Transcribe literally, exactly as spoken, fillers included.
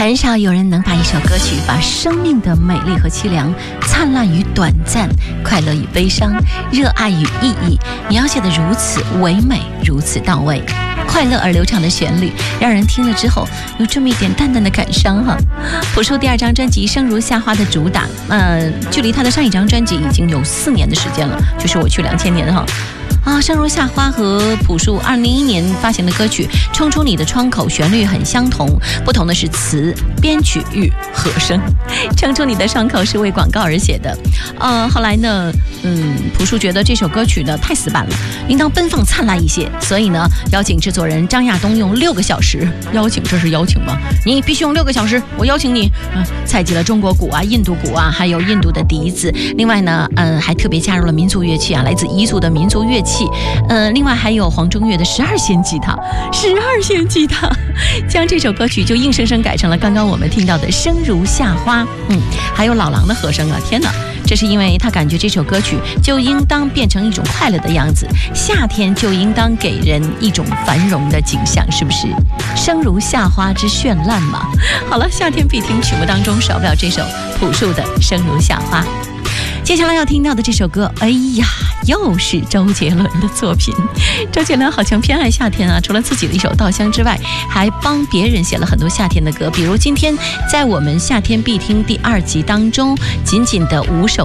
很少有人能把一首歌曲把生命的美丽和凄凉、灿烂与短暂、快乐与悲伤、热爱与意义描写得如此唯美，如此到位。快乐而流畅的旋律让人听了之后有这么一点淡淡的感伤哈。朴树第二张专辑《生如夏花》的主打，呃，距离他的上一张专辑已经有四年的时间了，就是我去两千年哈。啊，生如夏花和朴树二零零一年发行的歌曲《冲出你的窗口》旋律很相同，不同的是词、编曲与和声。冲出你的窗口是为广告而写的，呃，后来呢，嗯，朴树觉得这首歌曲呢太死板了，应当奔放灿烂一些，所以呢，邀请制作人张亚东用六个小时，邀请这是邀请吗？你必须用六个小时，我邀请你，嗯，采集了中国鼓啊、印度鼓啊，还有印度的笛子，另外呢，嗯，还特别加入了民族乐器啊，来自彝族的民族乐器。呃，另外还有黄中岳的十二弦吉他，十二弦吉他，将这首歌曲就硬生生改成了刚刚我们听到的《生如夏花》。嗯，还有老狼的和声啊，天哪！这是因为他感觉这首歌曲就应当变成一种快乐的样子，夏天就应当给人一种繁荣的景象，是不是？生如夏花之绚烂嘛。好了，夏天必听曲目当中少不了这首朴树的《生如夏花》。接下来要听到的这首歌，哎呀，又是周杰伦的作品。周杰伦好像偏爱夏天啊，除了自己的一首《稻香》之外，还帮别人写了很多夏天的歌。比如今天在我们夏天必听第二集当中，仅仅的五首